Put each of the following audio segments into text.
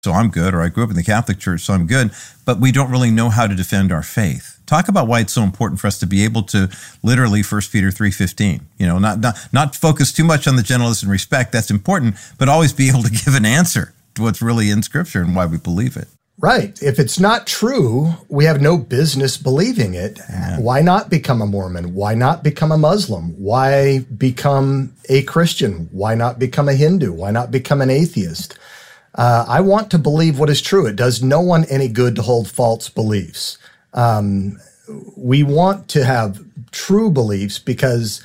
so I'm good, or I grew up in the Catholic Church, so I'm good, but we don't really know how to defend our faith. Talk about why it's so important for us to be able to literally 1 Peter 3:15, not focus too much on the gentleness and respect. That's important, but always be able to give an answer to what's really in Scripture and why we believe it. Right. If it's not true, we have no business believing it. Amen. Why not become a Mormon? Why not become a Muslim? Why become a Christian? Why not become a Hindu? Why not become an atheist? I want to believe what is true. It does no one any good to hold false beliefs. We want to have true beliefs because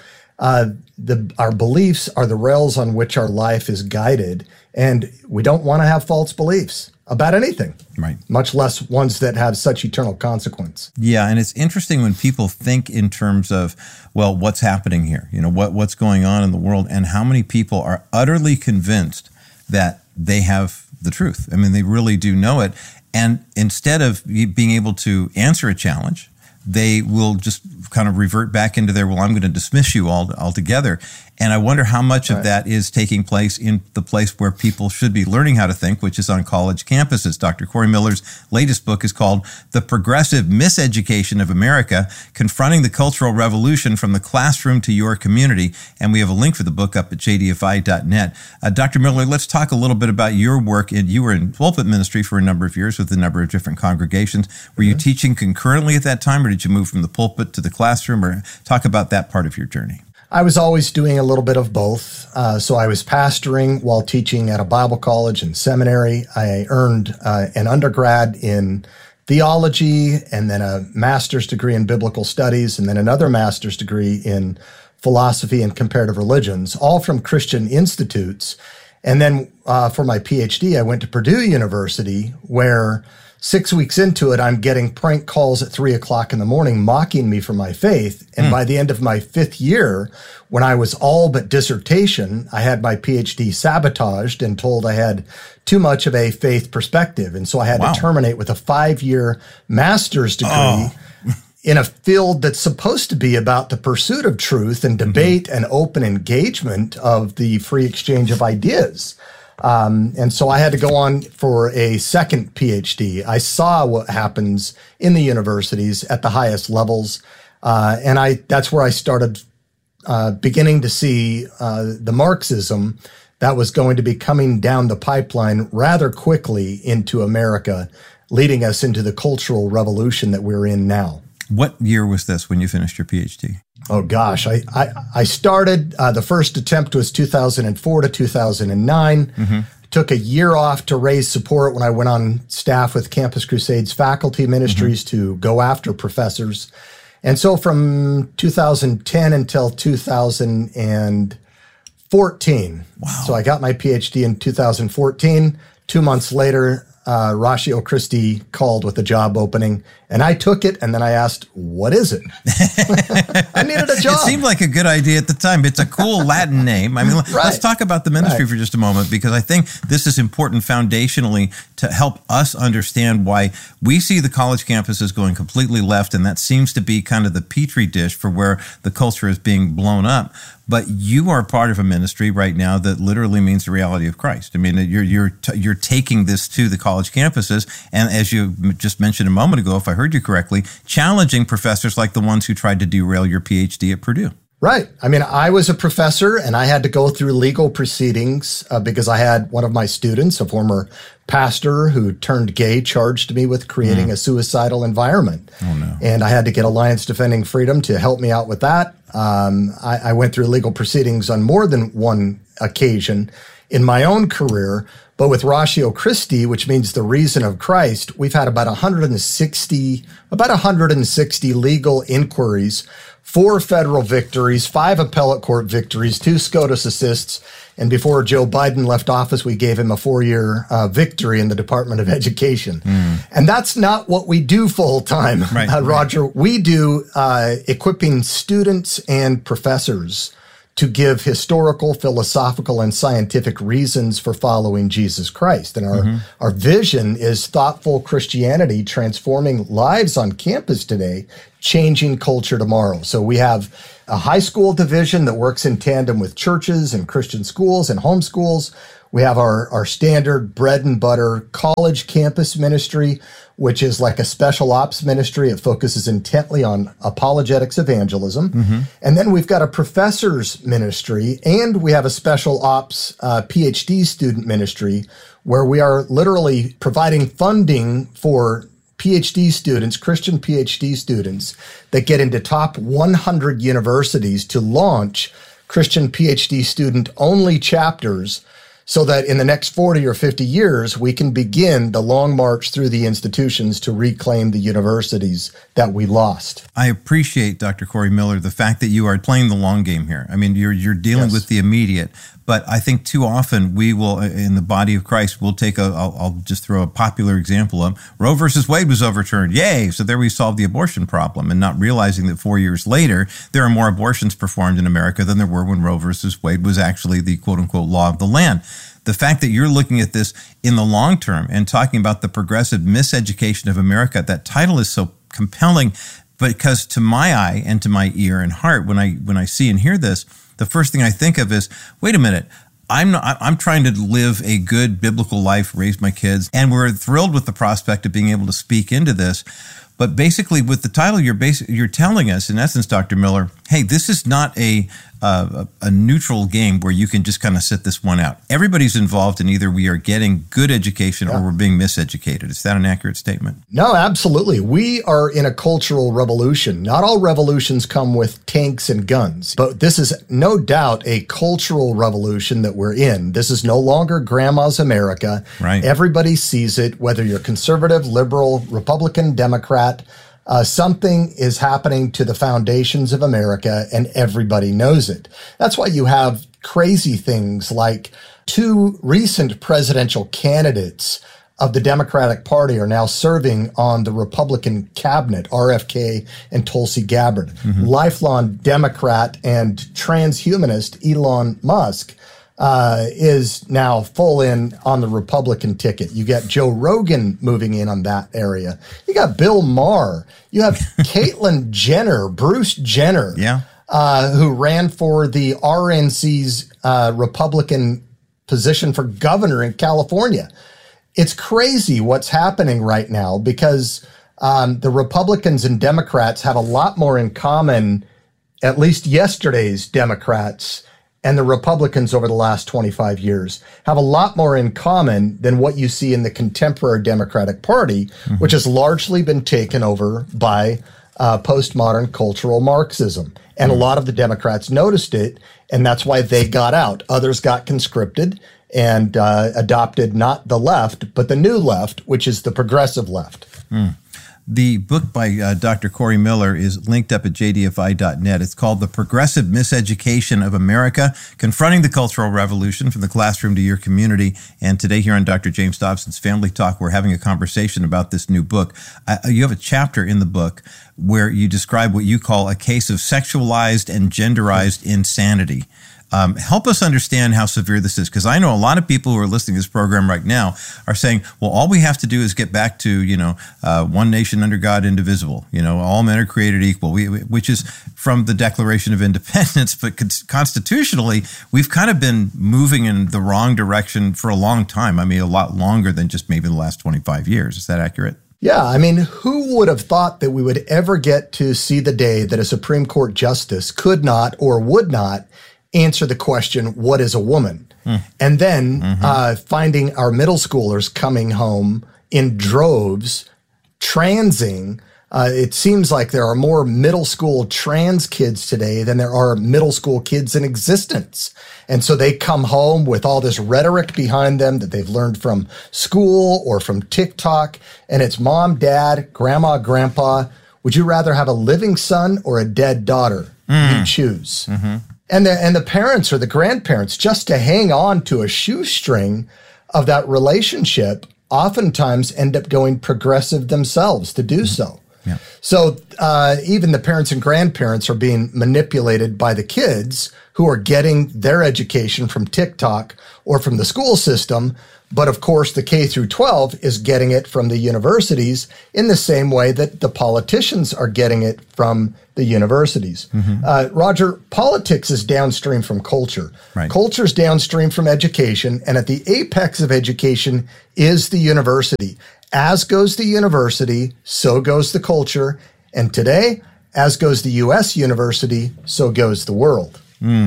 our beliefs are the rails on which our life is guided, and we don't want to have false beliefs about anything, right? Much less ones that have such eternal consequence. Yeah, and it's interesting when people think in terms of, well, what's happening here? What's going on in the world, and how many people are utterly convinced that they have the truth. I mean, they really do know it. And instead of being able to answer a challenge, they will just kind of revert back into their, well, I'm going to dismiss you altogether. And I wonder how much of that is taking place in the place where people should be learning how to think, which is on college campuses. Dr. Corey Miller's latest book is called The Progressive Miseducation of America, Confronting the Cultural Revolution from the Classroom to Your Community. And we have a link for the book up at jdfi.net. Dr. Miller, let's talk a little bit about your work. You were in pulpit ministry for a number of years with a number of different congregations. Were you teaching concurrently at that time, or did you move from the pulpit to the classroom? Or talk about that part of your journey. I was always doing a little bit of both. So I was pastoring while teaching at a Bible college and seminary. I earned an undergrad in theology, and then a master's degree in biblical studies, and then another master's degree in philosophy and comparative religions, all from Christian institutes. And then for my PhD, I went to Purdue University, where 6 weeks into it, I'm getting prank calls at 3:00 in the morning mocking me for my faith. And by the end of my 5th year, when I was all but dissertation, I had my PhD sabotaged and told I had too much of a faith perspective. And so I had to terminate with a 5-year master's degree in a field that's supposed to be about the pursuit of truth and debate and open engagement of the free exchange of ideas. And so I had to go on for a second PhD. I saw what happens in the universities at the highest levels. And that's where I started beginning to see the Marxism that was going to be coming down the pipeline rather quickly into America, leading us into the cultural revolution that we're in now. What year was this when you finished your PhD? Oh, gosh. I started, the first attempt was 2004 to 2009. Took a year off to raise support when I went on staff with Campus Crusades Faculty Ministries to go after professors. And so from 2010 until 2014. Wow. So I got my PhD in 2014. 2 months later, Ratio Christi called with a job opening, and I took it, and then I asked, what is it? I needed a job. It seemed like a good idea at the time. It's a cool Latin name. I mean, let's talk about the ministry for just a moment, because I think this is important foundationally to help us understand why we see the college campuses going completely left, and that seems to be kind of the petri dish for where the culture is being blown up. But you are part of a ministry right now that literally means the reality of Christ. I mean, you're taking this to the college campuses, and as you just mentioned a moment ago, if I heard you correctly, challenging professors like the ones who tried to derail your PhD at Purdue. Right. I mean, I was a professor, and I had to go through legal proceedings because I had one of my students, a former pastor who turned gay, charged me with creating a suicidal environment. Oh, no. And I had to get Alliance Defending Freedom to help me out with that. I went through legal proceedings on more than one occasion in my own career, but with Ratio Christi, which means the reason of Christ, we've had about 160 legal inquiries, 4 federal victories, 5 appellate court victories, 2 SCOTUS assists, and before Joe Biden left office, we gave him a 4-year victory in the Department of Education. And that's not what we do full time, Roger. We do equipping students and professors to give historical, philosophical, and scientific reasons for following Jesus Christ. And our vision is thoughtful Christianity transforming lives on campus today, changing culture tomorrow. So we have a high school division that works in tandem with churches and Christian schools and homeschools. We have our standard bread and butter college campus ministry, which is like a special ops ministry. It focuses intently on apologetics evangelism. And then we've got a professor's ministry, and we have a special ops PhD student ministry where we are literally providing funding for PhD students, Christian PhD students that get into top 100 universities to launch Christian PhD student only chapters, so that in the next 40 or 50 years, we can begin the long march through the institutions to reclaim the universities that we lost. I appreciate, Dr. Corey Miller, the fact that you are playing the long game here. I mean, you're dealing with the immediate, but I think too often we will, in the body of Christ, we'll take I'll just throw a popular example of Roe versus Wade was overturned. Yay! So there we solved the abortion problem, and not realizing that 4 years later, there are more abortions performed in America than there were when Roe versus Wade was actually the quote unquote law of the land. The fact that you're looking at this in the long term and talking about the progressive miseducation of America, that title is so compelling, because to my eye and to my ear and heart, when I see and hear this, the first thing I think of is, wait a minute, I'm trying to live a good biblical life, raise my kids, and we're thrilled with the prospect of being able to speak into this. But basically, with the title, you're telling us, in essence, Dr. Miller, hey, this is not a neutral game where you can just kind of sit this one out. Everybody's involved, and either we are getting good education or we're being miseducated. Is that an accurate statement? No, absolutely. We are in a cultural revolution. Not all revolutions come with tanks and guns, but this is no doubt a cultural revolution that we're in. This is no longer grandma's America. Right. Everybody sees it, whether you're conservative, liberal, Republican, Democrat. Something is happening to the foundations of America, and everybody knows it. That's why you have crazy things like 2 recent presidential candidates of the Democratic Party are now serving on the Republican cabinet, RFK and Tulsi Gabbard. Lifelong Democrat and transhumanist Elon Musk is now full in on the Republican ticket. You got Joe Rogan moving in on that area. You got Bill Maher. You have Caitlyn Jenner, Bruce Jenner, who ran for the RNC's Republican position for governor in California. It's crazy what's happening right now, because the Republicans and Democrats have a lot more in common, at least yesterday's Democrats and the Republicans over the last 25 years have a lot more in common than what you see in the contemporary Democratic Party, which has largely been taken over by postmodern cultural Marxism. And a lot of the Democrats noticed it, and that's why they got out. Others got conscripted and adopted not the left, but the new left, which is the progressive left. The book by Dr. Corey Miller is linked up at jdfi.net. It's called The Progressive Miseducation of America, Confronting the Cultural Revolution from the Classroom to Your Community. And today here on Dr. James Dobson's Family Talk, we're having a conversation about this new book. You have a chapter in the book where you describe what you call a case of sexualized and genderized insanity. Help us understand how severe this is, because I know a lot of people who are listening to this program right now are saying, well, all we have to do is get back to, one nation under God, indivisible, all men are created equal, which is from the Declaration of Independence. But constitutionally, we've kind of been moving in the wrong direction for a long time. I mean, a lot longer than just maybe the last 25 years. Is that accurate? Yeah, I mean, who would have thought that we would ever get to see the day that a Supreme Court justice could not or would not answer the question, what is a woman? And then finding our middle schoolers coming home in droves, transing. It seems like there are more middle school trans kids today than there are middle school kids in existence. And so they come home with all this rhetoric behind them that they've learned from school or from TikTok. And it's mom, dad, grandma, grandpa. Would you rather have a living son or a dead daughter? You choose. And the parents or the grandparents, just to hang on to a shoestring of that relationship, oftentimes end up going progressive themselves to do so. Yeah. So even the parents and grandparents are being manipulated by the kids who are getting their education from TikTok or from the school system, But of course, the K through 12 is getting it from the universities in the same way that the politicians are getting it from the universities. Roger, politics is downstream from culture. Right. Culture's downstream from education, and at the apex of education is the university. As goes the university, so goes the culture. And today, as goes the U.S. university, so goes the world.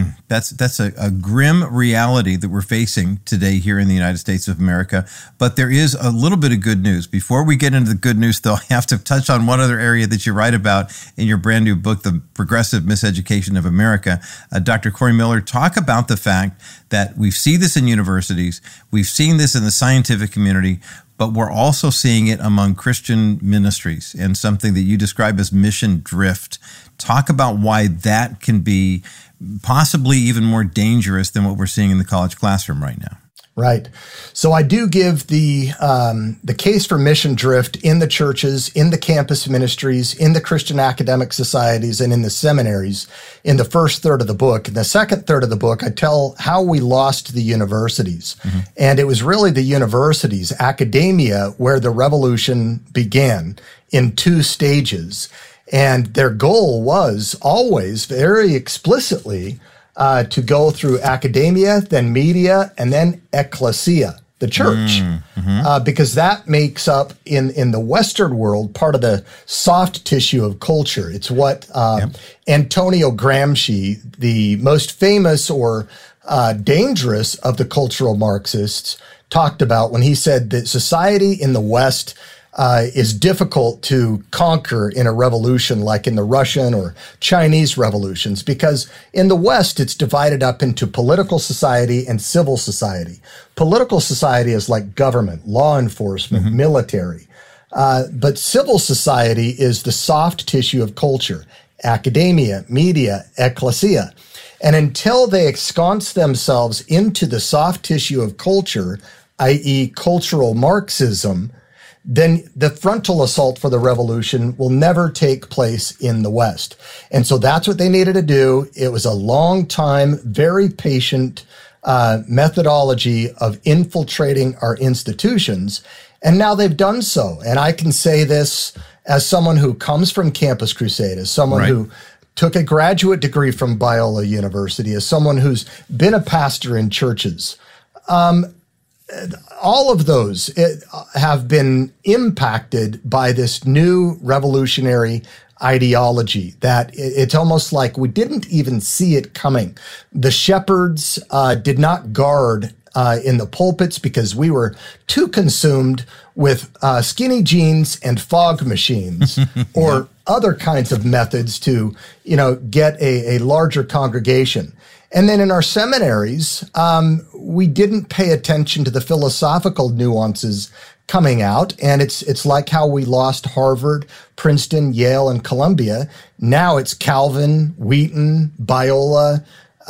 That's a grim reality that we're facing today here in the United States of America. But there is a little bit of good news. Before we get into the good news, though, I have to touch on one other area that you write about in your brand new book, The Progressive Miseducation of America. Dr. Corey Miller, talk about the fact that we see this in universities, we've seen this in the scientific community, but we're also seeing it among Christian ministries and something that you describe as mission drift. Talk about why that can be possibly even more dangerous than what we're seeing in the college classroom right now. Right. So I do give the case for mission drift in the churches, in the campus ministries, in the Christian academic societies, and in the seminaries in the first third of the book. In the second third of the book, I tell how we lost the universities. And it was really the universities, academia, where the revolution began in two stages. And their goal was always very explicitly to go through academia, then media, and then ecclesia, the church, because that makes up in the Western world part of the soft tissue of culture. It's what Antonio Gramsci, the most famous or dangerous of the cultural Marxists, talked about when he said that society in the West is difficult to conquer in a revolution like in the Russian or Chinese revolutions, because in the West, it's divided up into political society and civil society. Political society is like government, law enforcement, military. But civil society is the soft tissue of culture, academia, media, ecclesia. And until they ensconce themselves into the soft tissue of culture, i.e. cultural Marxism, then the frontal assault for the revolution will never take place in the West. And so that's what they needed to do. It was a long time, very patient methodology of infiltrating our institutions. And now they've done so. And I can say this as someone who comes from Campus Crusade, as someone who took a graduate degree from Biola University, as someone who's been a pastor in churches. All of those have been impacted by this new revolutionary ideology that it's almost like we didn't even see it coming. The shepherds did not guard in the pulpits because we were too consumed with skinny jeans and fog machines or other kinds of methods to, get a larger congregation. And then in our seminaries, we didn't pay attention to the philosophical nuances coming out. And it's like how we lost Harvard, Princeton, Yale, and Columbia. Now it's Calvin, Wheaton, Biola,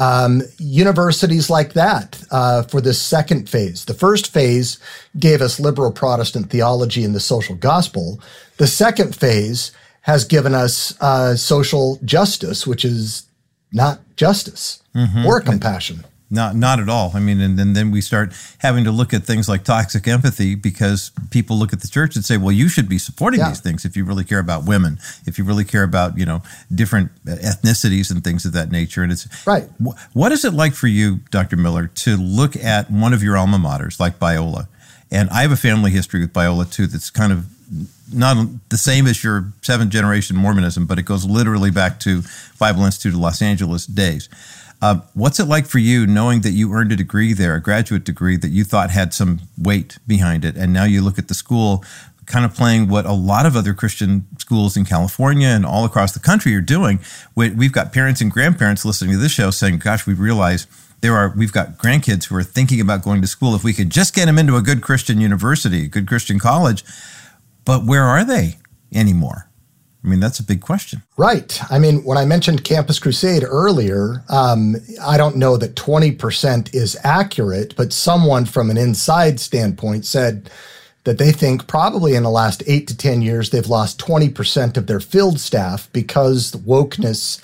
universities like that for the second phase. The first phase gave us liberal Protestant theology and the social gospel. The second phase has given us social justice, which is not justice or compassion. Not at all. I mean, and then we start having to look at things like toxic empathy because people look at the church and say, well, you should be supporting these things if you really care about women, if you really care about, different ethnicities and things of that nature. And it's right. What is it like for you, Dr. Miller, to look at one of your alma maters like Biola? And I have a family history with Biola too that's kind of not the same as your seventh generation Mormonism, but it goes literally back to Bible Institute of Los Angeles days. What's it like for you knowing that you earned a degree there, a graduate degree that you thought had some weight behind it, and now you look at the school kind of playing what a lot of other Christian schools in California and all across the country are doing? We've got parents and grandparents listening to this show saying, gosh, we realize we've got grandkids who are thinking about going to school. If we could just get them into a good Christian university, a good Christian college, but where are they anymore? I mean, that's a big question. Right. I mean, when I mentioned Campus Crusade earlier, I don't know that 20% is accurate, but someone from an inside standpoint said that they think probably in the last 8 to 10 years, they've lost 20% of their field staff because wokeness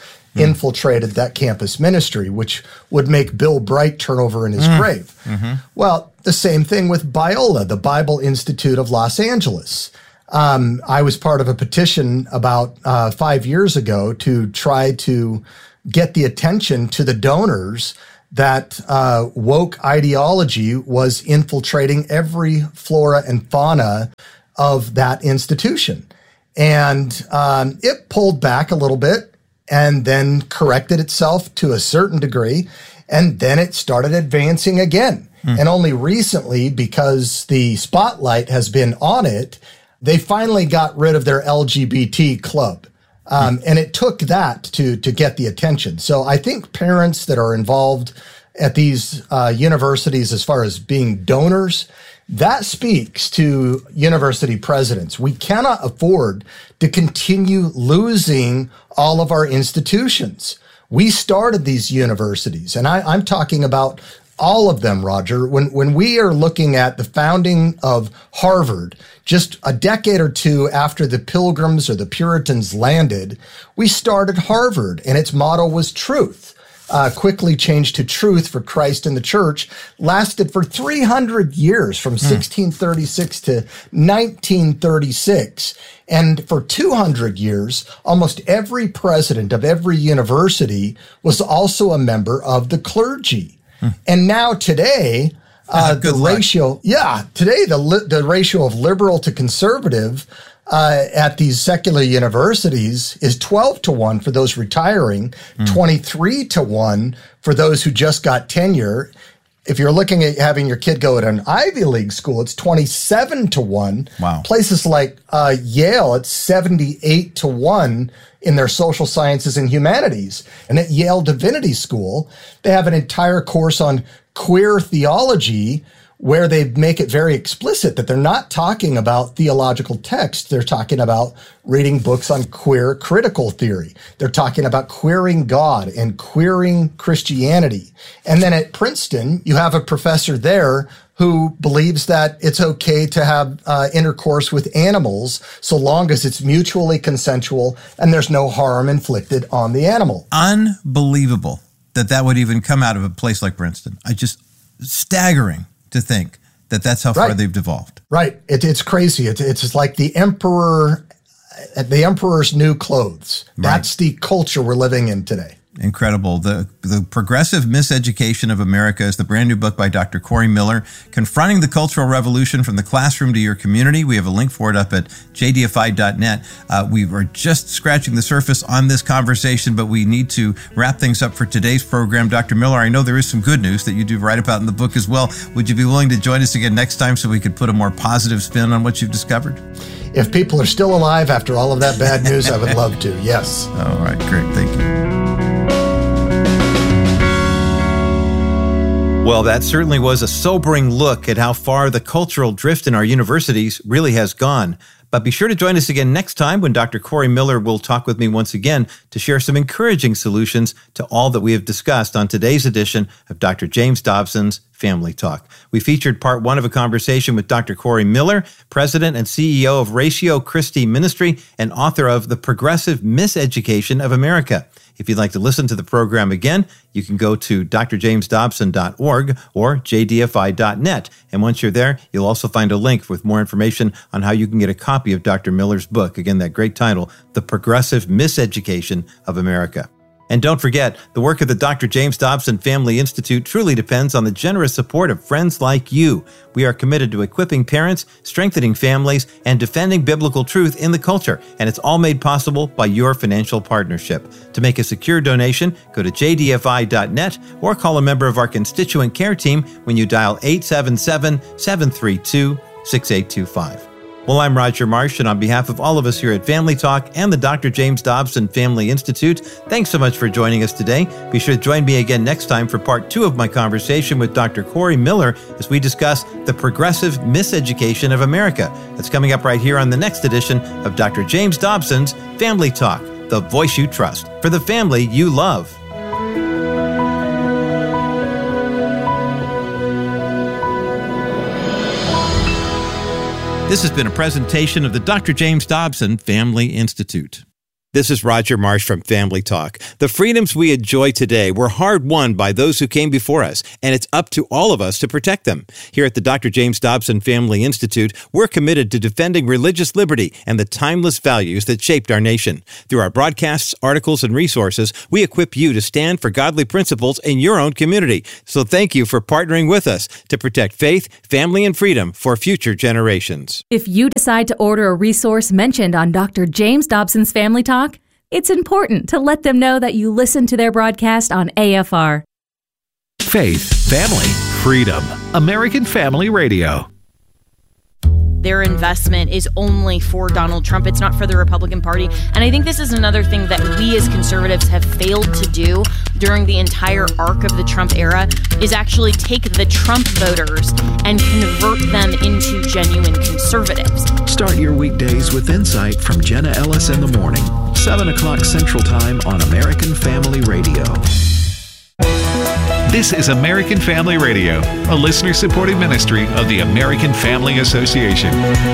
infiltrated that campus ministry, which would make Bill Bright turn over in his grave. Well, The same thing with Biola, the Bible Institute of Los Angeles. I was part of a petition about 5 years ago to try to get the attention to the donors that woke ideology was infiltrating every flora and fauna of that institution. And it pulled back a little bit and then corrected itself to a certain degree. And then it started advancing again. And only recently, because the spotlight has been on it, they finally got rid of their LGBT club. And it took that to get the attention. So I think parents that are involved at these universities as far as being donors, that speaks to university presidents. We cannot afford to continue losing all of our institutions. We started these universities, and I'm talking about all of them, Roger. When we are looking at the founding of Harvard, just a decade or two after the Pilgrims or the Puritans landed, we started Harvard, and its motto was truth. Quickly changed to truth for Christ and the church, lasted for 300 years from 1636 to 1936. And for 200 years, almost every president of every university was also a member of the clergy. And now today, the ratio of liberal to conservative at these secular universities is 12-1 for those retiring, 23-1 for those who just got tenure. If you're looking at having your kid go at an Ivy League school, it's 27-1. Wow. Places like Yale, it's 78-1 in their social sciences and humanities. And at Yale Divinity School, they have an entire course on queer theology, where they make it very explicit that they're not talking about theological texts. They're talking about reading books on queer critical theory. They're talking about queering God and queering Christianity. And then at Princeton, you have a professor there who believes that it's okay to have intercourse with animals so long as it's mutually consensual and there's no harm inflicted on the animal. Unbelievable that would even come out of a place like Princeton. Staggering to think that that's how far they've devolved. Right. It's crazy. It's like the emperor's new clothes. Right. That's the culture we're living in today. Incredible. The Progressive Miseducation of America is the brand new book by Dr. Corey Miller, Confronting the Cultural Revolution from the Classroom to Your Community. We have a link for it up at jdfi.net. We are just scratching the surface on this conversation, but we need to wrap things up for today's program. Dr. Miller, I know there is some good news that you do write about in the book as well. Would you be willing to join us again next time so we could put a more positive spin on what you've discovered? If people are still alive after all of that bad news, I would love to. Yes. All right. Great. Thank you. Well, that certainly was a sobering look at how far the cultural drift in our universities really has gone. But be sure to join us again next time when Dr. Corey Miller will talk with me once again to share some encouraging solutions to all that we have discussed on today's edition of Dr. James Dobson's Family Talk. We featured part one of a conversation with Dr. Corey Miller, president and CEO of Ratio Christi Ministry and author of The Progressive Miseducation of America. If you'd like to listen to the program again, you can go to drjamesdobson.org or jdfi.net. And once you're there, you'll also find a link with more information on how you can get a copy of Dr. Miller's book. Again, that great title, The Progressive Miseducation of America. And don't forget, the work of the Dr. James Dobson Family Institute truly depends on the generous support of friends like you. We are committed to equipping parents, strengthening families, and defending biblical truth in the culture. And it's all made possible by your financial partnership. To make a secure donation, go to jdfi.net or call a member of our constituent care team when you dial 877-732-6825. Well, I'm Roger Marsh, and on behalf of all of us here at Family Talk and the Dr. James Dobson Family Institute, thanks so much for joining us today. Be sure to join me again next time for part two of my conversation with Dr. Corey Miller as we discuss the progressive miseducation of America. That's coming up right here on the next edition of Dr. James Dobson's Family Talk, the voice you trust, for the family you love. This has been a presentation of the Dr. James Dobson Family Institute. This is Roger Marsh from Family Talk. The freedoms we enjoy today were hard-won by those who came before us, and it's up to all of us to protect them. Here at the Dr. James Dobson Family Institute, we're committed to defending religious liberty and the timeless values that shaped our nation. Through our broadcasts, articles, and resources, we equip you to stand for godly principles in your own community. So thank you for partnering with us to protect faith, family, and freedom for future generations. If you decide to order a resource mentioned on Dr. James Dobson's Family Talk, it's important to let them know that you listen to their broadcast on AFR. Faith, family, freedom. American Family Radio. Their investment is only for Donald Trump. It's not for the Republican Party. And I think this is another thing that we as conservatives have failed to do during the entire arc of the Trump era is actually take the Trump voters and convert them into genuine conservatives. Start your weekdays with insight from Jenna Ellis in the morning, 7 o'clock Central Time on American Family Radio. This is American Family Radio, a listener-supported ministry of the American Family Association.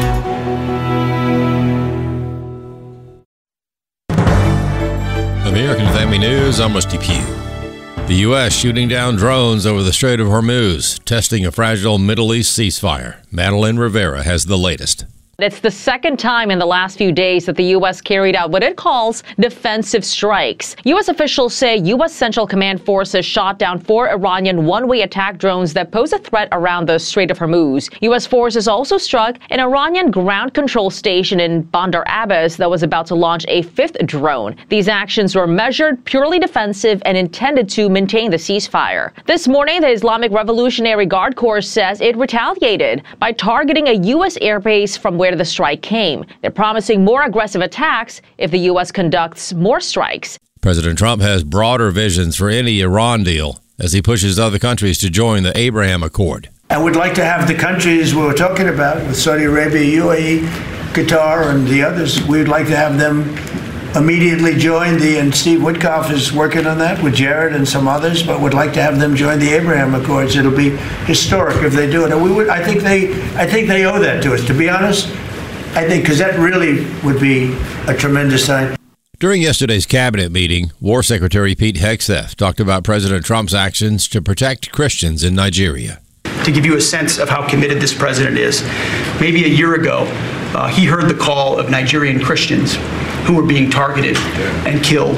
American Family News, I'm Rusty Pugh. The U.S. shooting down drones over the Strait of Hormuz, testing a fragile Middle East ceasefire. Madeline Rivera has the latest. It's the second time in the last few days that the U.S. carried out what it calls defensive strikes. U.S. officials say U.S. Central Command forces shot down 4 Iranian one-way attack drones that pose a threat around the Strait of Hormuz. U.S. forces also struck an Iranian ground control station in Bandar Abbas that was about to launch a 5th drone. These actions were measured, purely defensive, and intended to maintain the ceasefire. This morning, the Islamic Revolutionary Guard Corps says it retaliated by targeting a U.S. airbase from where the strike came. They're promising more aggressive attacks if the U.S. conducts more strikes. President Trump has broader visions for any Iran deal as he pushes other countries to join the Abraham Accord. I would like to have the countries we were talking about with Saudi Arabia, UAE, Qatar, and the others, we would like to have them immediately join and Steve Witkoff is working on that with Jared and some others, but would like to have them join the Abraham Accords. It'll be historic if they do it. And I think they owe that to us, to be honest. I think, because that really would be a tremendous sign. During yesterday's cabinet meeting, War Secretary Pete Hegseth talked about President Trump's actions to protect Christians in Nigeria. To give you a sense of how committed this president is, maybe a year ago, he heard the call of Nigerian Christians who were being targeted and killed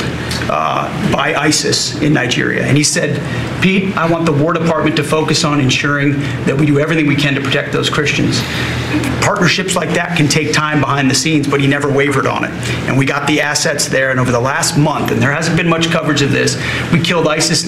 by ISIS in Nigeria. And he said, Pete, I want the War Department to focus on ensuring that we do everything we can to protect those Christians. Partnerships like that can take time behind the scenes, but he never wavered on it. And we got the assets there, and over the last month, and there hasn't been much coverage of this, we killed ISIS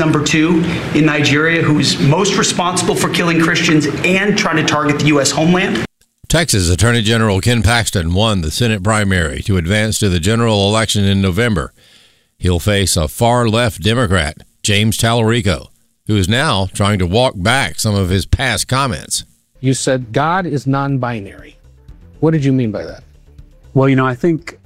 #2 in Nigeria, who is most responsible for killing Christians and trying to target the U.S. homeland. Texas Attorney General Ken Paxton won the Senate primary to advance to the general election in November. He'll face a far-left Democrat, James Tallarico, who is now trying to walk back some of his past comments. You said God is non-binary. What did you mean by that? Well, I think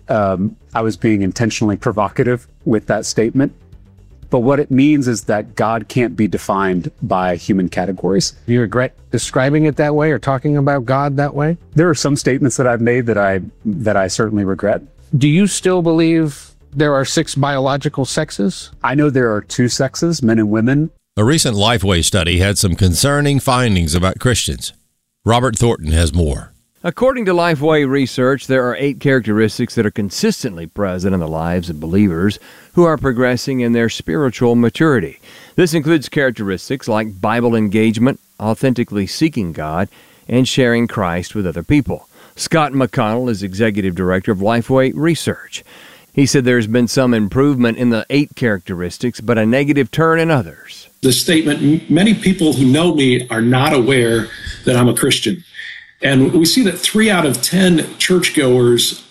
I was being intentionally provocative with that statement. But what it means is that God can't be defined by human categories. Do you regret describing it that way or talking about God that way? There are some statements that I've made that I certainly regret. Do you still believe there are 6 biological sexes? I know there are 2 sexes, men and women. A recent Lifeway study had some concerning findings about Christians. Robert Thornton has more. According to Lifeway research, there are 8 characteristics that are consistently present in the lives of believers who are progressing in their spiritual maturity. This includes characteristics like Bible engagement, authentically seeking God, and sharing Christ with other people. Scott McConnell is executive director of Lifeway Research. He said there's been some improvement in the 8 characteristics, but a negative turn in others. The statement, many people who know me are not aware that I'm a Christian. And we see that 3 out of 10 churchgoers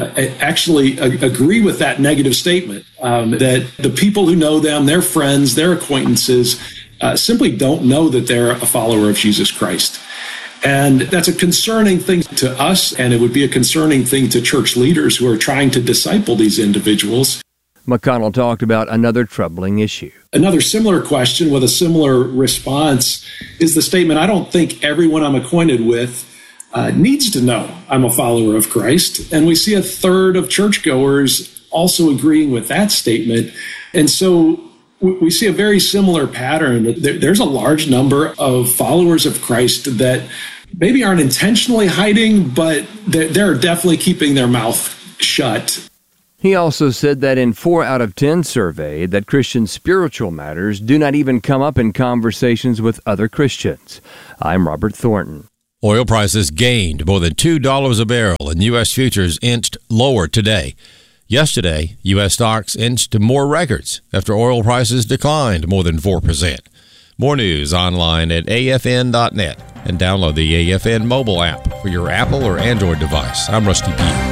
actually agree with that negative statement, that the people who know them, their friends, their acquaintances, simply don't know that they're a follower of Jesus Christ. And that's a concerning thing to us, and it would be a concerning thing to church leaders who are trying to disciple these individuals. McConnell talked about another troubling issue. Another similar question with a similar response is the statement, I don't think everyone I'm acquainted with needs to know I'm a follower of Christ. And we see a third of churchgoers also agreeing with that statement. And so we see a very similar pattern. There's a large number of followers of Christ that maybe aren't intentionally hiding, but they're definitely keeping their mouth shut. He also said that in 4 out of 10 survey that Christian spiritual matters do not even come up in conversations with other Christians. I'm Robert Thornton. Oil prices gained more than $2 a barrel, and U.S. futures inched lower today. Yesterday, U.S. stocks inched to more records after oil prices declined more than 4%. More news online at afn.net and download the AFN mobile app for your Apple or Android device. I'm Rusty Pugh.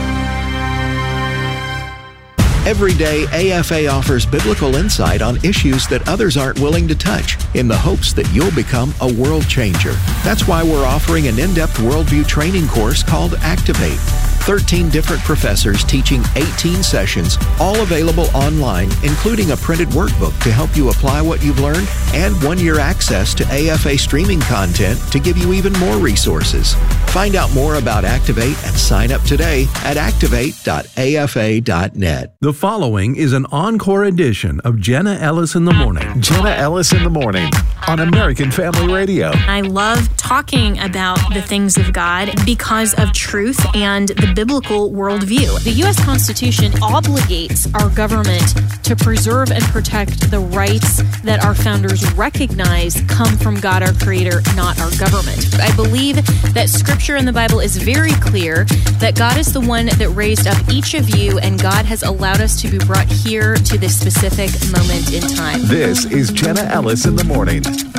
Every day, AFA offers biblical insight on issues that others aren't willing to touch in the hopes that you'll become a world changer. That's why we're offering an in-depth worldview training course called Activate. 13 different professors teaching 18 sessions, all available online, including a printed workbook to help you apply what you've learned and 1-year access to AFA streaming content to give you even more resources. Find out more about Activate and sign up today at activate.afa.net. The following is an encore edition of Jenna Ellis in the Morning. Jenna Ellis in the Morning on American Family Radio. I love talking about the things of God because of truth and the biblical worldview. The U.S. Constitution obligates our government to preserve and protect the rights that our founders recognize come from God, our Creator, not our government. I believe that Scripture in the Bible is very clear that God is the one that raised up each of you, and God has allowed us to be brought here to this specific moment in time. This is Jenna Ellis in the Morning.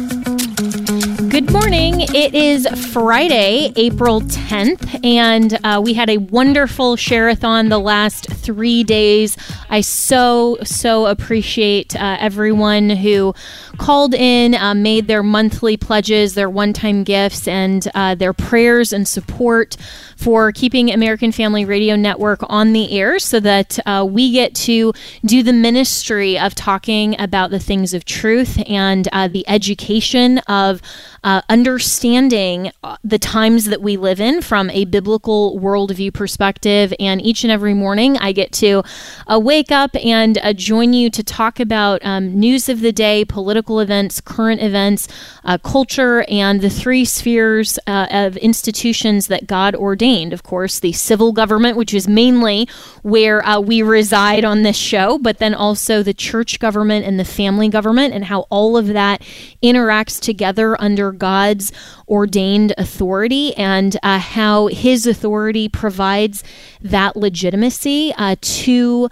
Good morning. It is Friday, April 10th, and we had a wonderful share-a-thon the last 3 days. I so appreciate everyone who called in, made their monthly pledges, their one-time gifts, and their prayers and support for keeping American Family Radio Network on the air so that we get to do the ministry of talking about the things of truth and the education of understanding the times that we live in from a biblical worldview perspective. And each and every morning I get to wake up and join you to talk about news of the day, political events, current events, culture, and the 3 spheres of institutions that God ordained. Of course, the civil government, which is mainly where we reside on this show, but then also the church government and the family government, and how all of that interacts together under God's ordained authority, and how His authority provides that legitimacy to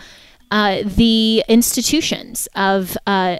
the institutions of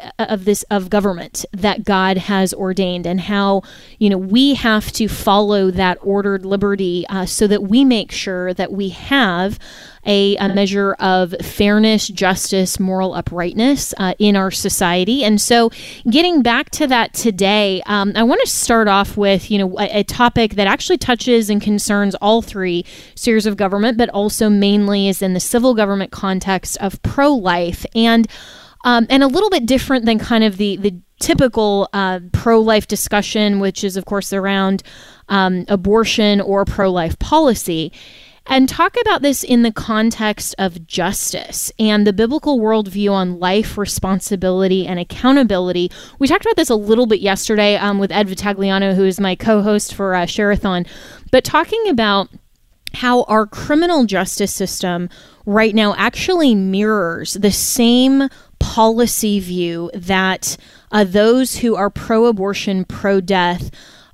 government that God has ordained, and how we have to follow that ordered liberty so that we make sure that we have a measure of fairness, justice, moral uprightness in our society. And so getting back to that today, I want to start off with, a topic that actually touches and concerns all 3 spheres of government, but also mainly is in the civil government context of pro-life, and a little bit different than kind of the typical pro-life discussion, which is, of course, around abortion or pro-life policy. And talk about this in the context of justice and the biblical worldview on life, responsibility, and accountability. We talked about this a little bit yesterday with Ed Vitagliano, who is my co-host for Share-a-thon, but talking about how our criminal justice system right now actually mirrors the same policy view that those who are pro-abortion, pro-death,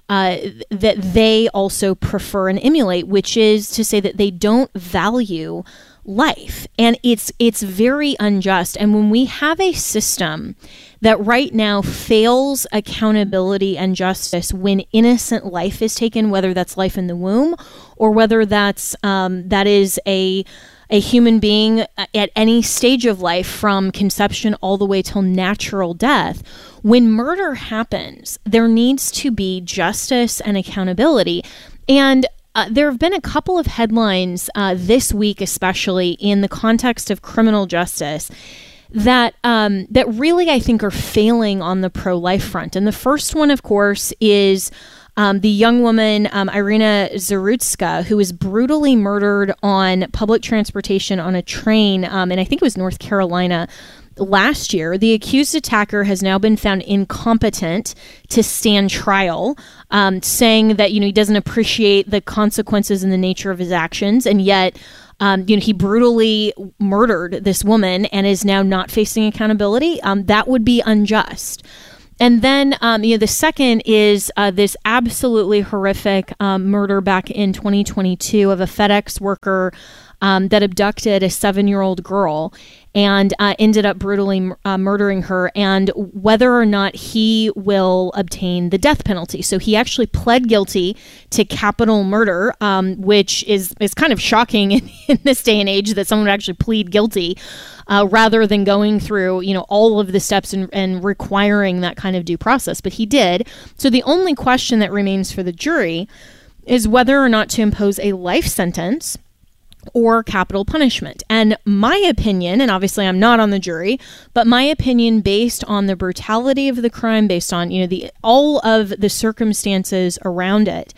that they also prefer and emulate, which is to say that they don't value life. And it's very unjust. And when we have a system that right now fails accountability and justice when innocent life is taken, whether that's life in the womb or whether that is a human being at any stage of life from conception all the way till natural death, when murder happens, there needs to be justice and accountability. And there have been a couple of headlines this week, especially in the context of criminal justice, that really, I think, are failing on the pro-life front. And the first one, of course, is the young woman, Irina Zarutska, who was brutally murdered on public transportation on a train, and I think it was North Carolina, last year. The accused attacker has now been found incompetent to stand trial, saying that, he doesn't appreciate the consequences and the nature of his actions, and yet he brutally murdered this woman and is now not facing accountability. That would be unjust. And then, the second is this absolutely horrific murder back in 2022 of a FedEx worker that abducted a 7-year-old girl and ended up brutally murdering her, and whether or not he will obtain the death penalty. So he actually pled guilty to capital murder, which is kind of shocking in this day and age that someone would actually plead guilty rather than going through, all of the steps and requiring that kind of due process. But he did. So the only question that remains for the jury is whether or not to impose a life sentence or capital punishment. And my opinion, and obviously I'm not on the jury, but my opinion based on the brutality of the crime, based on, all of the circumstances around it,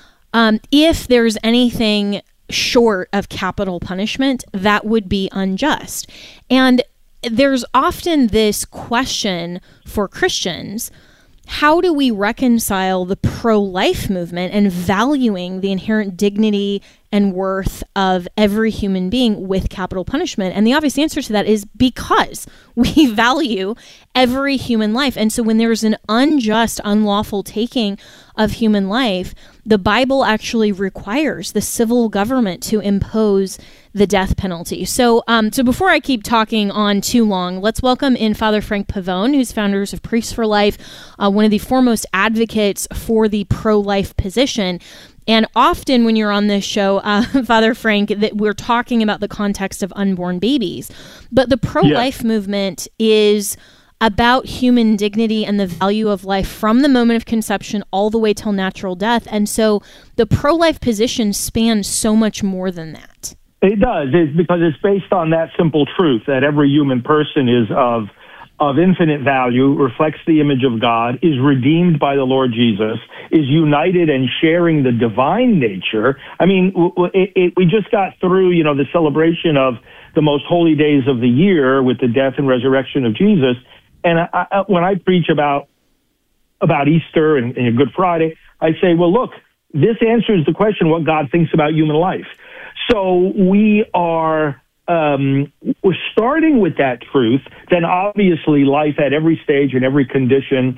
if there's anything short of capital punishment, that would be unjust. And there's often this question for Christians: how do we reconcile the pro-life movement and valuing the inherent dignity and worth of every human being with capital punishment? And the obvious answer to that is because we value every human life. And so when there's an unjust, unlawful taking of human life, the Bible actually requires the civil government to impose the death penalty. So before I keep talking on too long, let's welcome in Father Frank Pavone, who's founder of Priests for Life, one of the foremost advocates for the pro-life position. And often when you're on this show, Father Frank, that we're talking about the context of unborn babies. But the pro-life movement is about human dignity and the value of life from the moment of conception all the way till natural death. And so the pro-life position spans so much more than that. It does. It's because it's based on that simple truth that every human person is of infinite value, reflects the image of God, is redeemed by the Lord Jesus, is united and sharing the divine nature. I mean, we just got through, the celebration of the most holy days of the year with the death and resurrection of Jesus. And when I preach about Easter and Good Friday, I say, well, look, this answers the question what God thinks about human life. So we are we're starting with that truth. Then obviously life at every stage and every condition,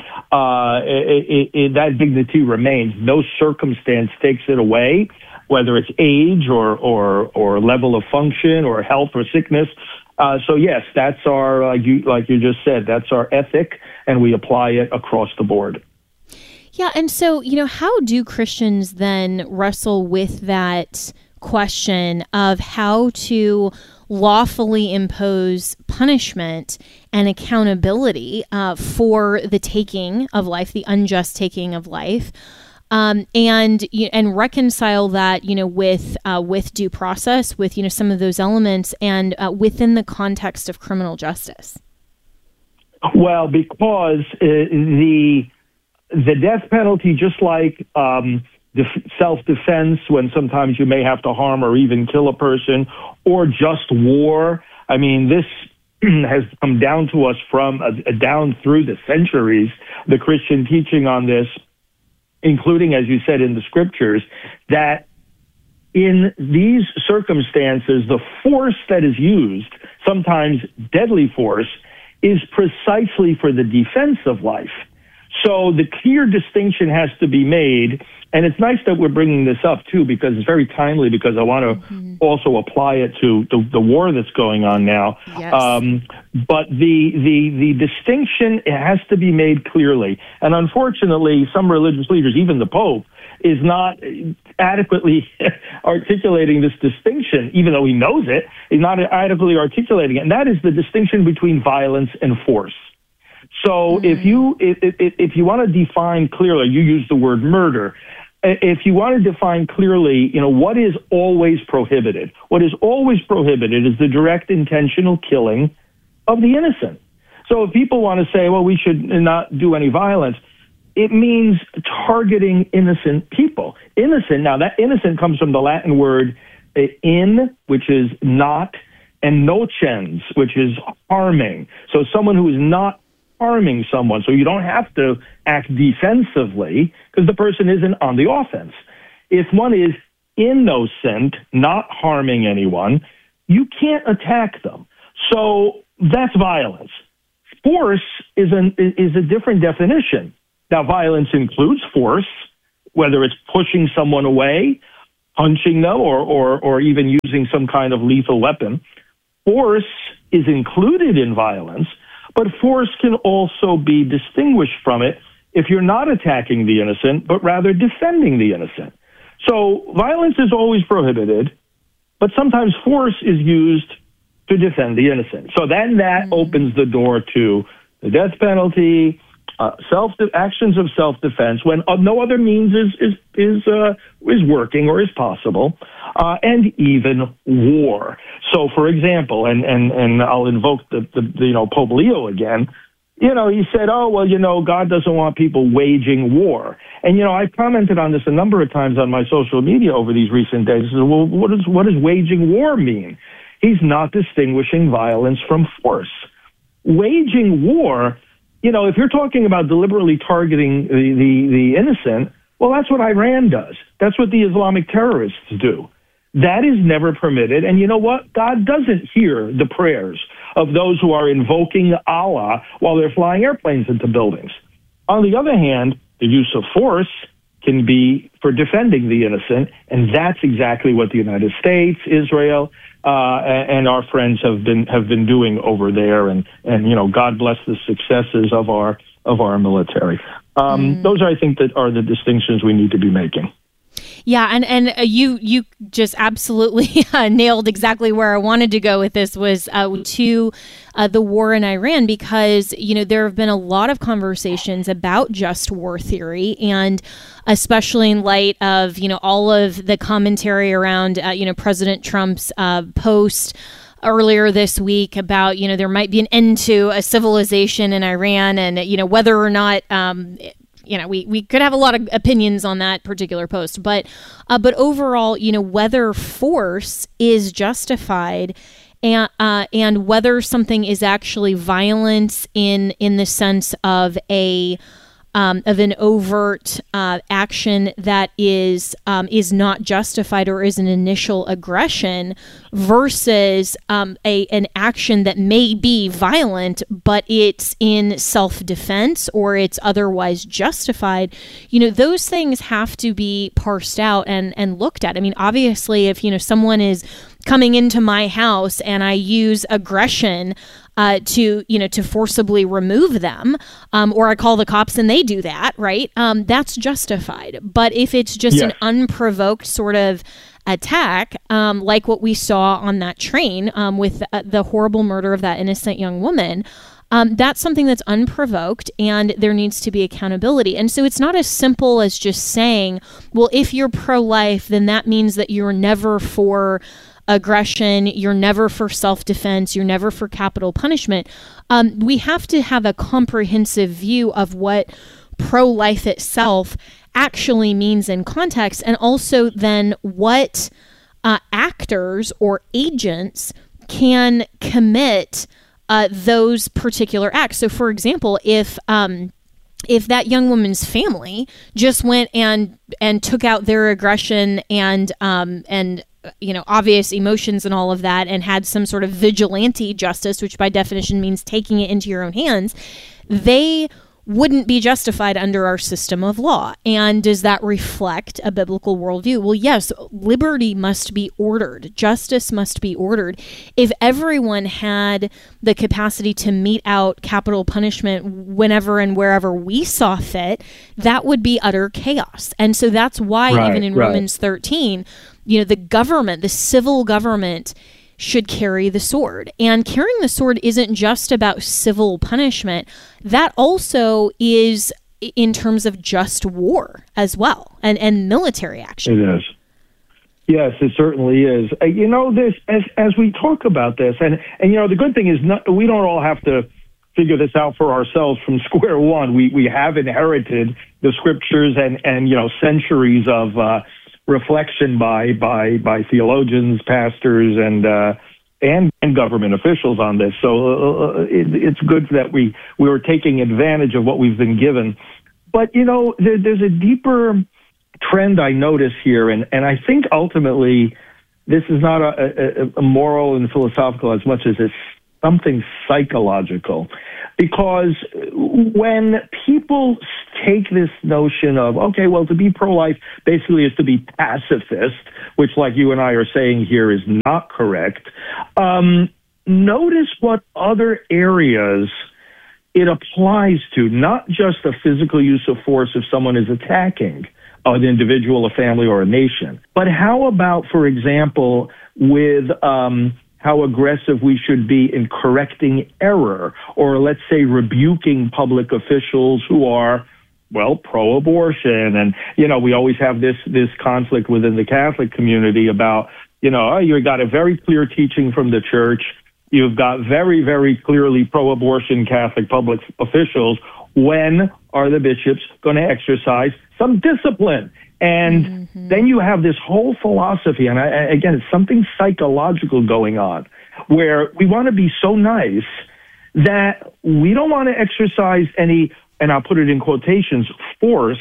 that dignity remains. No circumstance takes it away, whether it's age or level of function or health or sickness. So yes, that's our, like you just said, that's our ethic, and we apply it across the board. Yeah, and so, how do Christians then wrestle with that question of how to lawfully impose punishment and accountability for the taking of life, the unjust taking of life, and reconcile that with due process, with some of those elements, and within the context of criminal justice? Well, because the death penalty, just like self-defense, when sometimes you may have to harm or even kill a person, or just war. I mean, this has come down to us from down through the centuries, the Christian teaching on this, including, as you said, in the scriptures, that in these circumstances, the force that is used, sometimes deadly force, is precisely for the defense of life. So the clear distinction has to be made. And it's nice that we're bringing this up, too, because it's very timely, because I want to also apply it to the war that's going on now. Yes. But the distinction, it has to be made clearly. And unfortunately, some religious leaders, even the Pope, is not adequately articulating this distinction, even though he knows it. He's not adequately articulating it. And that is the distinction between violence and force. So if you want to define clearly, you use the word murder. If you want to define clearly, what is always prohibited? What is always prohibited is the direct intentional killing of the innocent. So if people want to say, well, we should not do any violence, it means targeting innocent people. Innocent, now that innocent comes from the Latin word in, which is not, and nocens, which is harming. So someone who is not harming someone. So you don't have to act defensively because the person isn't on the offense. If one is innocent, not harming anyone, you can't attack them. So that's violence. Force is a different definition. Now, violence includes force, whether it's pushing someone away, punching them, or even using some kind of lethal weapon. Force is included in violence, but force can also be distinguished from it if you're not attacking the innocent, but rather defending the innocent. So violence is always prohibited, but sometimes force is used to defend the innocent. So then that opens the door to the death penalty, actions of self-defense when no other means is working or is possible, and even war. So, for example, and I'll invoke the Pope Leo again. He said, God doesn't want people waging war. And, I've commented on this a number of times on my social media over these recent days. I said, well, what does waging war mean? He's not distinguishing violence from force. Waging war, if you're talking about deliberately targeting the innocent, well, that's what Iran does. That's what the Islamic terrorists do. That is never permitted. And you know what? God doesn't hear the prayers of those who are invoking Allah while they're flying airplanes into buildings. On the other hand, the use of force can be for defending the innocent, and that's exactly what the United States, Israel, and our friends have been doing over there. And God bless the successes of our military. Those I think that are the distinctions we need to be making. Yeah, and you just absolutely nailed exactly where I wanted to go with this was to the war in Iran, because there have been a lot of conversations about just war theory, and especially in light of all of the commentary around President Trump's post earlier this week about there might be an end to a civilization in Iran, and whether or not we could have a lot of opinions on that particular post, but overall, whether force is justified and whether something is actually violence in the sense of an overt action that is not justified or is an initial aggression versus an action that may be violent but it's in self-defense or it's otherwise justified. Those things have to be parsed out and looked at. I mean, obviously, if someone is coming into my house and I use aggression to forcibly remove them, or I call the cops and they do that, right? That's justified. But if it's just an unprovoked sort of attack, like what we saw on that train with the horrible murder of that innocent young woman, that's something that's unprovoked, and there needs to be accountability. And so it's not as simple as just saying, well, if you're pro-life, then that means that you're never for aggression, you're never for self-defense, you're never for capital punishment. We have to have a comprehensive view of what pro-life itself actually means in context, and also then what actors or agents can commit those particular acts. So, for example, if that young woman's family just went and took out their aggression and obvious emotions and all of that, and had some sort of vigilante justice, which by definition means taking it into your own hands, they wouldn't be justified under our system of law. And does that reflect a biblical worldview? Well, yes, liberty must be ordered. Justice must be ordered. If everyone had the capacity to mete out capital punishment whenever and wherever we saw fit, that would be utter chaos. And so that's why even in Romans 13, the government, the civil government, should carry the sword. And carrying the sword isn't just about civil punishment. That also is in terms of just war as well, and military action. It is. Yes, it certainly is. This as we talk about this, and the good thing is we don't all have to figure this out for ourselves from square one. We have inherited the scriptures and centuries of reflection by theologians, pastors, and government officials on this. So it's good that we were taking advantage of what we've been given. But, there's a deeper trend I notice here, and I think ultimately this is not a moral and philosophical as much as it's something psychological. Because when people take this notion of, okay, well, to be pro-life basically is to be pacifist, which like you and I are saying here is not correct, notice what other areas it applies to, not just the physical use of force if someone is attacking an individual, a family, or a nation. But how about, for example, with how aggressive we should be in correcting error, or let's say rebuking public officials who are, well, pro-abortion. And, we always have this conflict within the Catholic community about, you've got a very clear teaching from the church. You've got very, very clearly pro-abortion Catholic public officials. When are the bishops going to exercise some discipline? And then you have this whole philosophy, and again, it's something psychological going on, where we want to be so nice that we don't want to exercise any, and I'll put it in quotations, force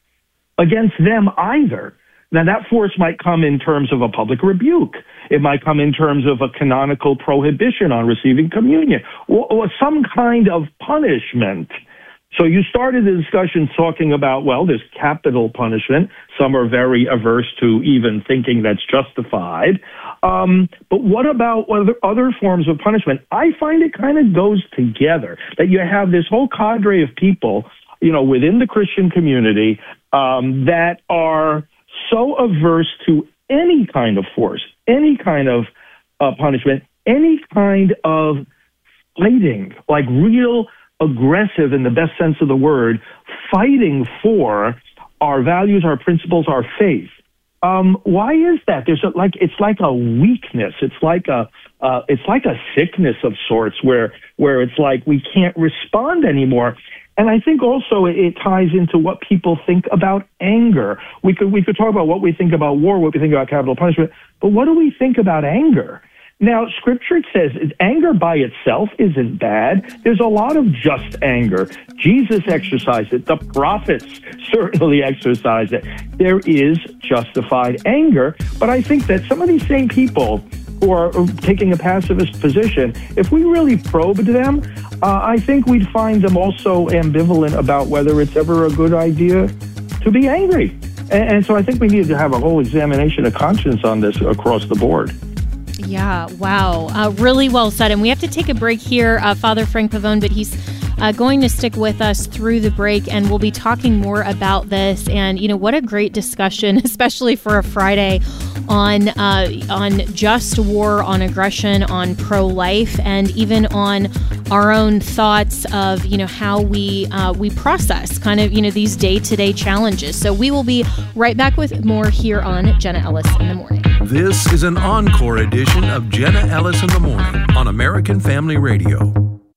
against them either. Now, that force might come in terms of a public rebuke. It might come in terms of a canonical prohibition on receiving communion, or some kind of punishment. So you started the discussion talking about, well, there's capital punishment. Some are very averse to even thinking that's justified. But what about other forms of punishment? I find it kind of goes together, that you have this whole cadre of people, within the Christian community that are so averse to any kind of force, any kind of punishment, any kind of fighting, like real aggressive in the best sense of the word, fighting for our values, our principles, our faith. Why is that? It's like a weakness. It's like a sickness of sorts where it's like we can't respond anymore. And I think also it ties into what people think about anger. We could talk about what we think about war, what we think about capital punishment, but what do we think about anger? Now, Scripture says anger by itself isn't bad. There's a lot of just anger. Jesus exercised it. The prophets certainly exercised it. There is justified anger, but I think that some of these same people who are taking a pacifist position, if we really probed them, I think we'd find them also ambivalent about whether it's ever a good idea to be angry. And so I think we need to have a whole examination of conscience on this across the board. Yeah, wow. Really well said. And we have to take a break here, Father Frank Pavone, but he's going to stick with us through the break, and we'll be talking more about this. And, what a great discussion, especially for a Friday, on just war, on aggression, on pro-life, and even on our own thoughts of, how we process kind of, these day-to-day challenges. So we will be right back with more here on Jenna Ellis in the Morning. This is an encore edition of Jenna Ellis in the Morning on American Family Radio.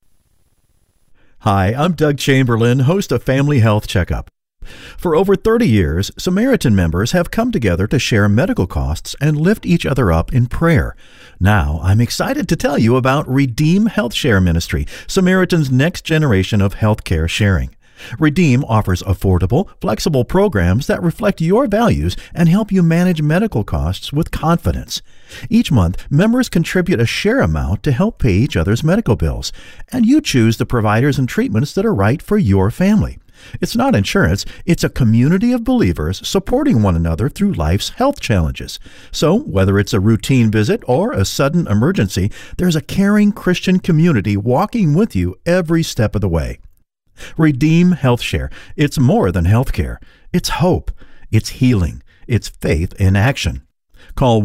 Hi, I'm Doug Chamberlain, host of Family Health Checkup. For over 30 years, Samaritan members have come together to share medical costs and lift each other up in prayer. Now, I'm excited to tell you about Redeem Health Share Ministry, Samaritan's next generation of healthcare sharing. Redeem offers affordable, flexible programs that reflect your values and help you manage medical costs with confidence. Each month, members contribute a share amount to help pay each other's medical bills, and you choose the providers and treatments that are right for your family. It's not insurance, it's a community of believers supporting one another through life's health challenges. So, whether it's a routine visit or a sudden emergency, there's a caring Christian community walking with you every step of the way. Redeem Health Share. It's more than healthcare. It's hope. It's healing. It's faith in action. Call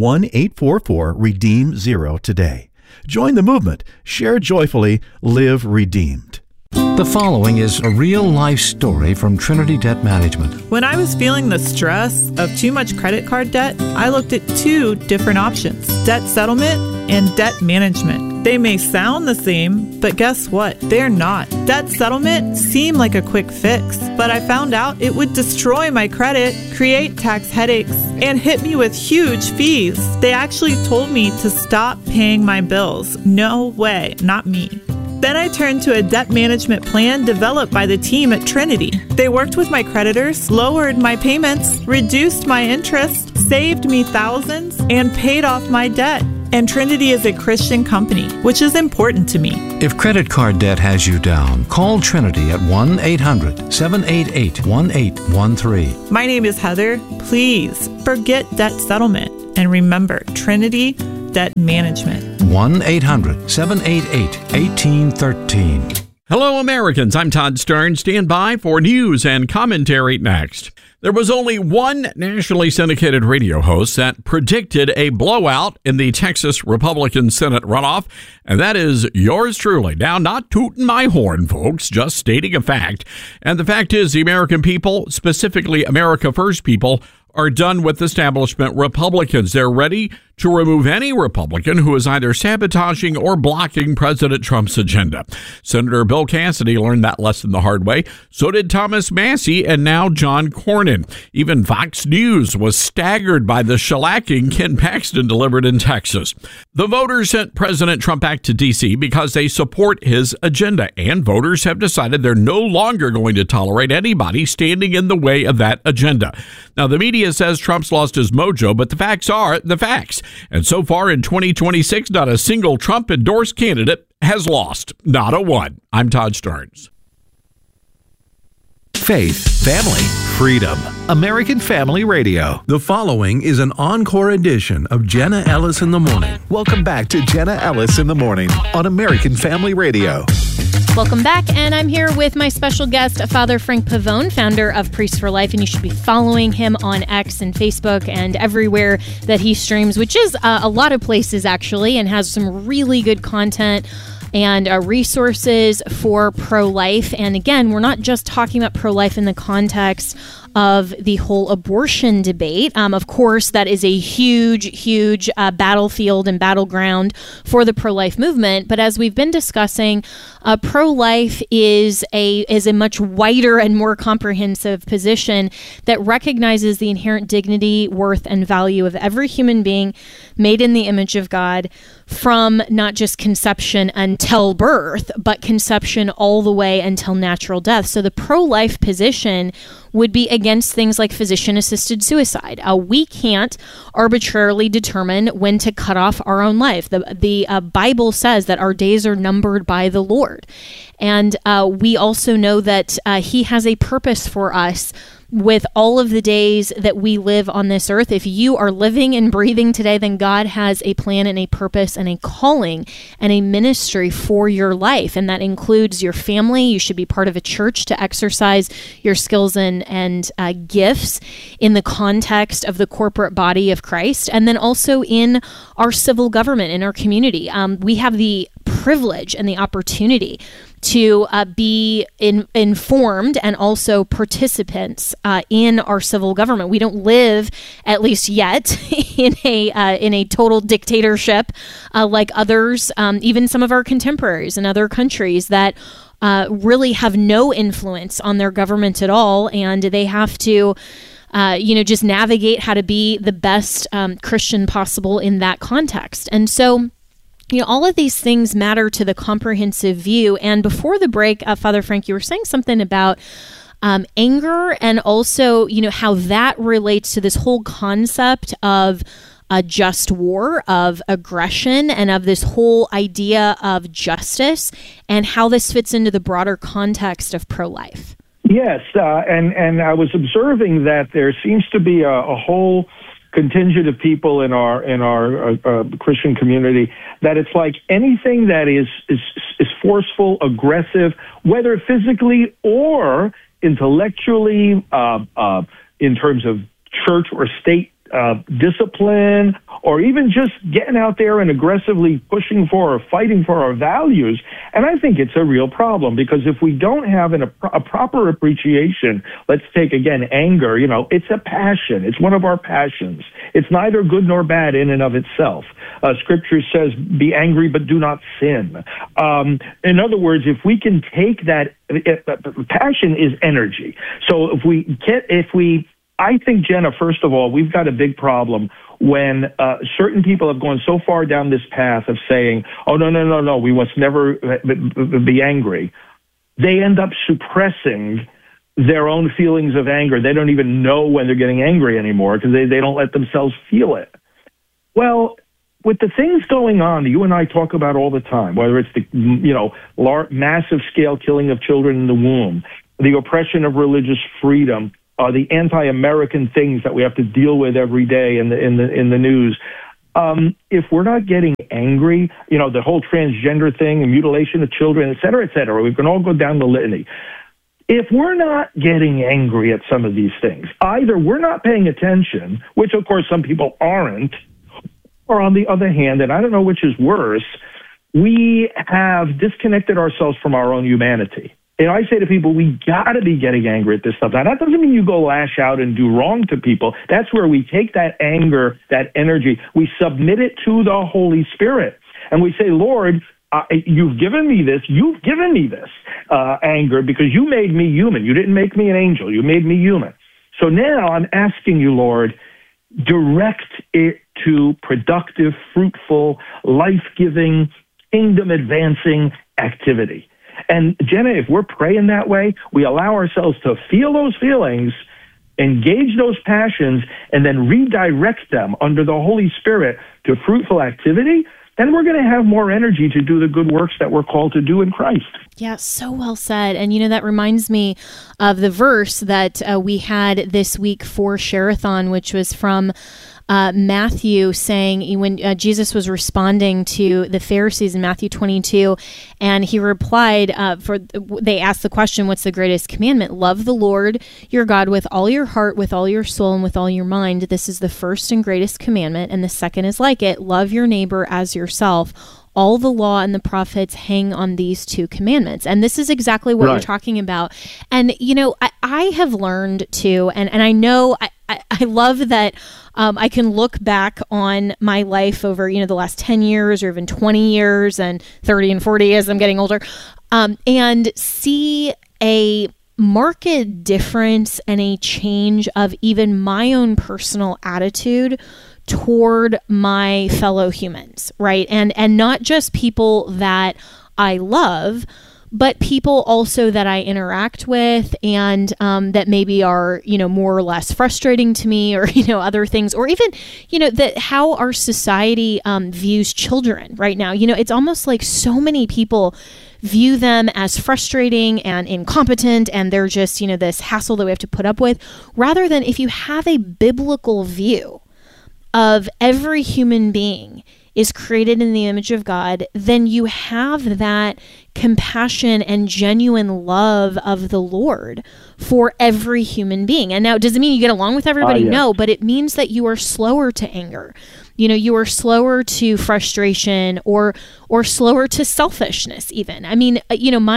1-844-REDEEM-0 today. Join the movement. Share joyfully. Live redeemed. The following is a real-life story from Trinity Debt Management. When I was feeling the stress of too much credit card debt, I looked at two different options: debt settlement and debt management. They may sound the same, but guess what? They're not. Debt settlement seemed like a quick fix, but I found out it would destroy my credit, create tax headaches, and hit me with huge fees. They actually told me to stop paying my bills. No way, not me. Then I turned to a debt management plan developed by the team at Trinity. They worked with my creditors, lowered my payments, reduced my interest, saved me thousands, and paid off my debt. And Trinity is a Christian company, which is important to me. If credit card debt has you down, call Trinity at 1-800-788-1813. My name is Heather. Please forget debt settlement and remember Trinity Debt Management. 1-800-788-1813. Hello, Americans. I'm Todd Stern. Stand by for news and commentary next. There was only one nationally syndicated radio host that predicted a blowout in the Texas Republican Senate runoff, and that is yours truly. Now, not tooting my horn, folks, just stating a fact. And the fact is, the American people, specifically America First people, are done with establishment Republicans. They're ready to remove any Republican who is either sabotaging or blocking President Trump's agenda. Senator Bill Cassidy learned that lesson the hard way. So did Thomas Massie and now John Cornyn. Even Fox News was staggered by the shellacking Ken Paxton delivered in Texas. The voters sent President Trump back to D.C. because they support his agenda, and voters have decided they're no longer going to tolerate anybody standing in the way of that agenda. Now, the media says Trump's lost his mojo, but the facts are the facts. And so far in 2026, not a single Trump-endorsed candidate has lost. Not a one. I'm Todd Stearns. Faith, family, freedom. American Family Radio. The following is an encore edition of Jenna Ellis in the Morning. Welcome back to Jenna Ellis in the Morning on American Family Radio. Welcome back, and I'm here with my special guest, Father Frank Pavone, founder of Priests for Life, and you should be following him on X and Facebook and everywhere that he streams, which is a lot of places, actually, and has some really good content and resources for pro-life. And again, we're not just talking about pro-life in the context of the whole abortion debate. Of course, that is a huge battlefield and battleground for the pro-life movement. But as we've been discussing, pro-life is a much wider and more comprehensive position that recognizes the inherent dignity, worth, and value of every human being made in the image of God, from not just conception until birth, but conception all the way until natural death. So the pro-life position would be against things like physician-assisted suicide. We can't arbitrarily determine when to cut off our own life. The Bible says that our days are numbered by the Lord. And we also know that He has a purpose for us with all of the days that we live on this earth. If you are living and breathing today, then God has a plan and a purpose and a calling and a ministry for your life. And that includes your family. You should be part of a church to exercise your skills and gifts in the context of the corporate body of Christ. And then also in our civil government, in our community. We have the privilege and the opportunity to be informed and also participants in our civil government. We don't live, at least yet, in a total dictatorship like others, even some of our contemporaries in other countries that really have no influence on their government at all, and they have to just navigate how to be the best Christian possible in that context. And so, all of these things matter to the comprehensive view. And before the break, Father Frank, you were saying something about anger and also, how that relates to this whole concept of a just war, of aggression, and of this whole idea of justice, and how this fits into the broader context of pro-life. Yes, and I was observing that there seems to be a whole contingent of people in our Christian community that it's like anything that is forceful, aggressive, whether physically or intellectually, in terms of church or state discipline, or even just getting out there and aggressively pushing for or fighting for our values. And I think it's a real problem, because if we don't have a proper appreciation, let's take again anger, it's a passion. It's one of our passions. It's neither good nor bad in and of itself. Scripture says, be angry, but do not sin. In other words, if we can take that, passion is energy. So I think, Jenna, first of all, we've got a big problem when certain people have gone so far down this path of saying, oh, no, we must never be angry. They end up suppressing their own feelings of anger. They don't even know when they're getting angry anymore because they don't let themselves feel it. Well, with the things going on that you and I talk about all the time, whether it's the massive scale killing of children in the womb, the oppression of religious freedom, the anti-American things that we have to deal with every day in the news. If we're not getting angry, the whole transgender thing and mutilation of children, et cetera, we can all go down the litany. If we're not getting angry at some of these things, either we're not paying attention, which of course some people aren't, or on the other hand, and I don't know which is worse, we have disconnected ourselves from our own humanity. And I say to people, we got to be getting angry at this stuff. Now, that doesn't mean you go lash out and do wrong to people. That's where we take that anger, that energy, we submit it to the Holy Spirit. And we say, Lord, you've given me this. You've given me this anger because you made me human. You didn't make me an angel. You made me human. So now I'm asking you, Lord, direct it to productive, fruitful, life-giving, kingdom-advancing activity. And Jenna, if we're praying that way, we allow ourselves to feel those feelings, engage those passions, and then redirect them under the Holy Spirit to fruitful activity, then we're going to have more energy to do the good works that we're called to do in Christ. Yeah, so well said. And, that reminds me of the verse that we had this week for Share-a-thon, which was from Matthew, saying when Jesus was responding to the Pharisees in Matthew 22, and he replied, they asked the question, what's the greatest commandment? Love the Lord your God with all your heart, with all your soul, and with all your mind. This is the first and greatest commandment, and the second is like it. Love your neighbor as yourself. All the law and the prophets hang on these two commandments. And this is exactly what we're talking about. And, I have learned too, and I know I love that I can look back on my life over, the last 10 years or even 20 years and 30 and 40 as I'm getting older, and see a marked difference and a change of even my own personal attitude toward my fellow humans, right? And not just people that I love, but people also that I interact with and that maybe are, more or less frustrating to me, or, other things, or even, that how our society views children right now. It's almost like so many people view them as frustrating and incompetent, and they're just, this hassle that we have to put up with, rather than if you have a biblical view of every human being is created in the image of God, then you have that compassion and genuine love of the Lord for every human being. And now, does it mean you get along with everybody? Yes. No, but it means that you are slower to anger. You are slower to frustration or slower to selfishness even. I mean,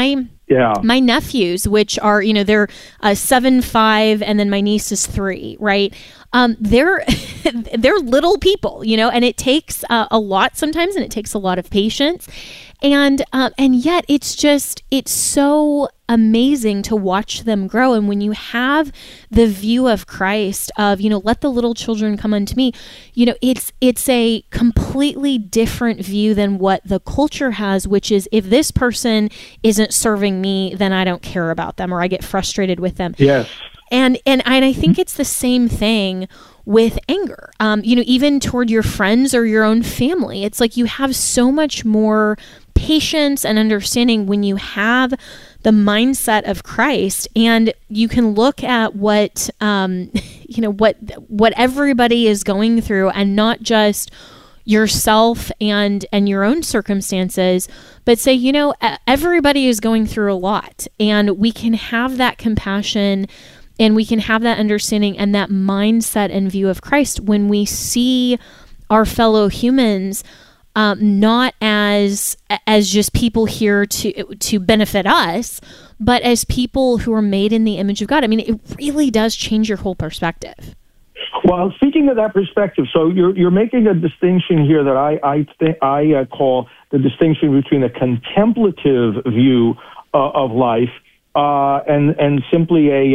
my nephews, which are, they're 7, 5, and then my niece is 3, right? They're little people, and it takes a lot sometimes, and it takes a lot of patience. And yet it's so amazing to watch them grow. And when you have the view of Christ of, let the little children come unto me, it's a completely different view than what the culture has, which is if this person isn't serving me, then I don't care about them, or I get frustrated with them. Yes. And I think it's the same thing with anger, even toward your friends or your own family. It's like you have so much more patience and understanding when you have the mindset of Christ, and you can look at what everybody is going through, and not just yourself and your own circumstances, but say, everybody is going through a lot, and we can have that compassion And we can have that understanding and that mindset and view of Christ when we see our fellow humans not as just people here to benefit us, but as people who are made in the image of God. I mean, it really does change your whole perspective. Well, speaking of that perspective, so you're making a distinction here that I call the distinction between a contemplative view of life and simply a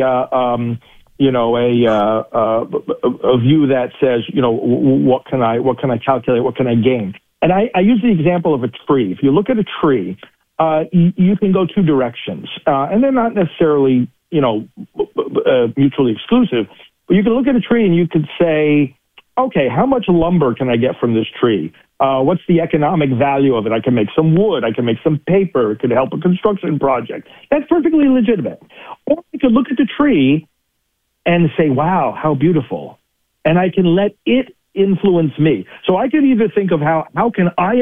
view that says, what can I calculate, what can I gain? And I use the example of a tree. If you look at a tree, you can go two directions, and they're not necessarily mutually exclusive. But you can look at a tree and you could say, okay, how much lumber can I get from this tree? What's the economic value of it? I can make some wood. I can make some paper. It could help a construction project. That's perfectly legitimate. Or I could look at the tree and say, wow, how beautiful. And I can let it influence me. So I could either think of how can I